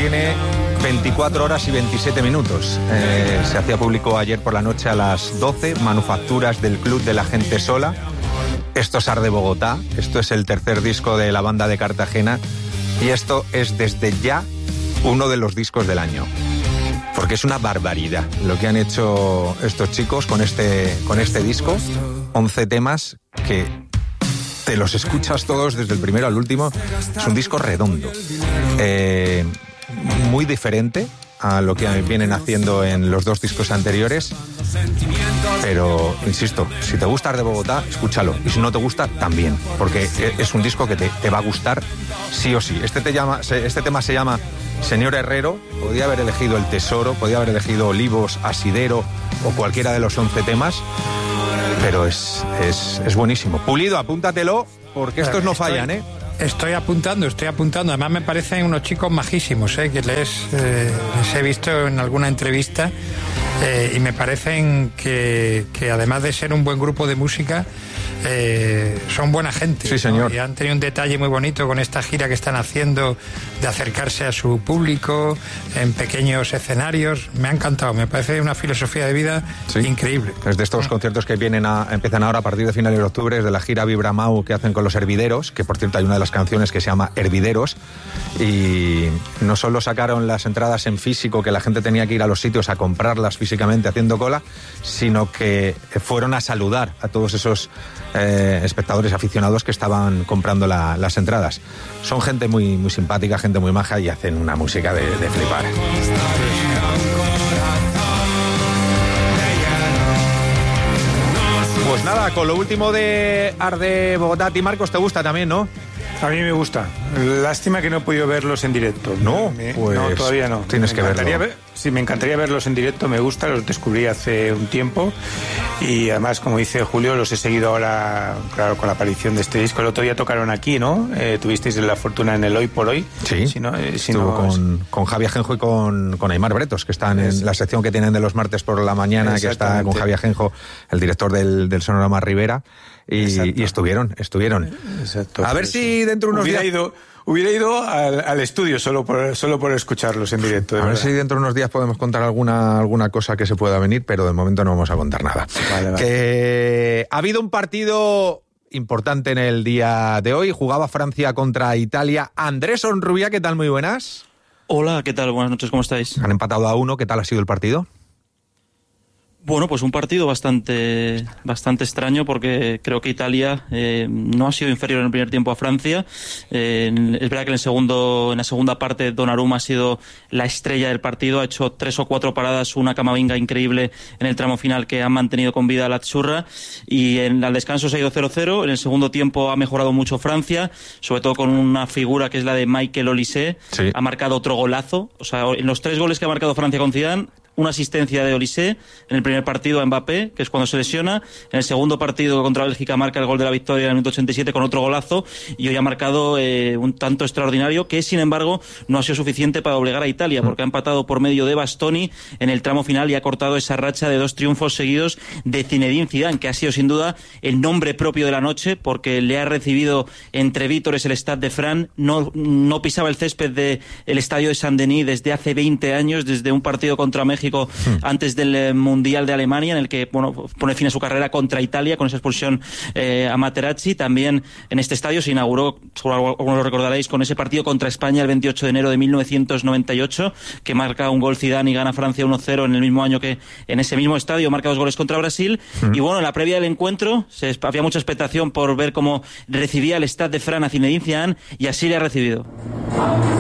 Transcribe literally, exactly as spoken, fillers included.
tiene veinticuatro horas y veintisiete minutos. Eh, se hacía público ayer por la noche a las doce, Manufacturas del Club de la Gente Sola. Esto es Arde Bogotá, esto es el tercer disco de la banda de Cartagena y esto es desde ya uno de los discos del año. Porque es una barbaridad lo que han hecho estos chicos con este, con este disco. once temas que te los escuchas todos desde el primero al último. Es un disco redondo. Eh, muy diferente a lo que vienen haciendo en los dos discos anteriores. Pero, insisto, si te gusta Arde Bogotá, escúchalo. Y si no te gusta, también. Porque es un disco que te, te va a gustar sí o sí. Este, te llama, este tema se llama Señor Herrero. Podía haber elegido El Tesoro, podía haber elegido Olivos, Asidero o cualquiera de los once temas. Pero es, es, es buenísimo. Pulido, apúntatelo, porque estos no fallan, ¿eh? Estoy apuntando, estoy apuntando. Además me parecen unos chicos majísimos, ¿eh? Que les, eh, les he visto en alguna entrevista eh, y me parecen que, que además de ser un buen grupo de música, eh, son buena gente. Sí, señor. ¿no? Y han tenido un detalle muy bonito con esta gira que están haciendo de acercarse a su público en pequeños escenarios. Me ha encantado, me parece una filosofía de vida sí. increíble. Es de estos conciertos que vienen a, empiezan ahora a partir de finales de octubre, es de la gira Vibra Mau que hacen con los Hervideros, que por cierto hay una de las canciones que se llama Hervideros, y no solo sacaron las entradas en físico, que la gente tenía que ir a los sitios a comprarlas físicamente haciendo cola, sino que fueron a saludar a todos esos eh, espectadores aficionados que estaban comprando la, las entradas. Son gente muy, muy simpática, gente muy maja y hacen una música de, de flipar. Pues nada, con lo último de Arde Bogotá, a ti, Marcos, te gusta también, ¿no? A mí me gusta. Lástima que no he podido verlos en directo. No, me, pues no todavía no. Tienes me que verlo. Ver, sí, me encantaría verlos en directo, me gusta, los descubrí hace un tiempo y además, como dice Julio, los he seguido ahora, claro, con la aparición de este disco. El otro día tocaron aquí, ¿no? Eh, tuvisteis la fortuna en el Hoy por Hoy. Sí, si no, eh, si estuvo no, con, con Javi Ajenjo y con, con Aimar Bretos, que están en la sección que tienen de los martes por la mañana, que está con Javi Ajenjo, el director del, del Sonorama Rivera. Y, y estuvieron, estuvieron. Exacto, a ver eso. si dentro de unos hubiera días... Ido, hubiera ido al, al estudio solo por, solo por escucharlos en directo. De a ver verdad. si dentro de unos días podemos contar alguna, alguna cosa que se pueda venir, pero de momento no vamos a contar nada. Vale, vale. Que ha habido un partido importante en el día de hoy. Jugaba Francia contra Italia. Andrés Onrubia, ¿qué tal? Muy buenas. Hola, ¿qué tal? Buenas noches, ¿cómo estáis? Han empatado a uno. ¿Qué tal ha sido el partido? Bueno, pues un partido bastante bastante extraño porque creo que Italia eh, no ha sido inferior en el primer tiempo a Francia. Eh, es verdad que en el segundo en la segunda parte Donnarumma ha sido la estrella del partido, ha hecho tres o cuatro paradas, una camavinga increíble en el tramo final que han mantenido con vida a la Azzurra, y en el descanso se ha ido cero cero. En el segundo tiempo ha mejorado mucho Francia, sobre todo con una figura que es la de Michael Olise. Sí. Ha marcado otro golazo, o sea, en los tres goles que ha marcado Francia con Zidane, una asistencia de Olise en el primer partido a Mbappé, que es cuando se lesiona. En el segundo partido contra Bélgica marca el gol de la victoria en el minuto ochenta y siete con otro golazo, y hoy ha marcado eh, un tanto extraordinario que, sin embargo, no ha sido suficiente para obligar a Italia, porque ha empatado por medio de Bastoni en el tramo final y ha cortado esa racha de dos triunfos seguidos de Zinedine Zidane, que ha sido sin duda el nombre propio de la noche, porque le ha recibido entre vítores el Stade de France. No, no pisaba el césped del estadio de Saint-Denis desde hace veinte años, desde un partido contra México antes del Mundial de Alemania, en el que bueno, pone fin a su carrera contra Italia con esa expulsión eh, a Materazzi. También en este estadio se inauguró, seguro algunos lo recordaréis, con ese partido contra España el veintiocho de enero de mil novecientos noventa y ocho, que marca un gol Zidane y gana Francia uno cero en el mismo año, que en ese mismo estadio marca dos goles contra Brasil. Mm. Y bueno, en la previa del encuentro se, había mucha expectación por ver cómo recibía el Stade de France a Zinedine Zidane, y así le ha recibido.